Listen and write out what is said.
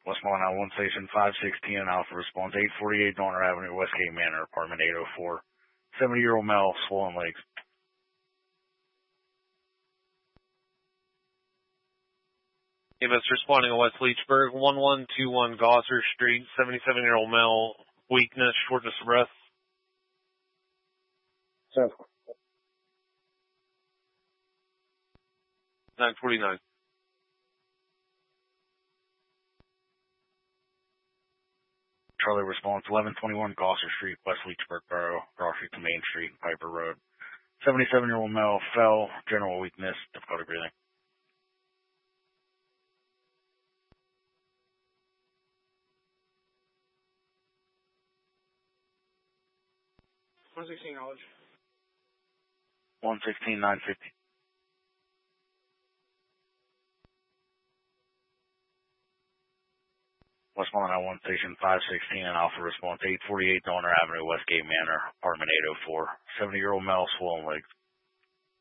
Westmoreland on 1 Station 516 and Alpha response 848 Donner Avenue, Westgate Manor, apartment 804. 70-year-old male, swollen legs. EMS responding to West Leechburg, 1121 Gosser Street, 77-year-old male, weakness, shortness of breath. 949. Charlie response 1121 Gosser Street, West Leechburg Borough, crossing to Main Street, Piper Road. 77-year-old male, fell, general weakness, difficulty breathing. 116 knowledge. 116-950. Westmoreland on 1 Station 516 and Alpha response 848 Donner Avenue, Westgate Manor, apartment 804. 70-year-old male, swollen legs.